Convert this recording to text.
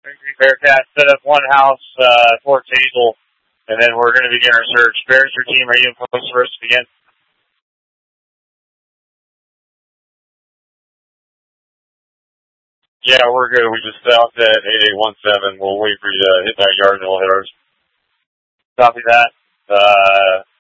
Green Bearcat set up one house towards Hazel, and then we're going to begin our search. Bears, your team, are you in post for us to begin? Yeah, we're good. We just stopped at 8817. We'll wait for you to hit that yard and we'll hit ours. Copy that.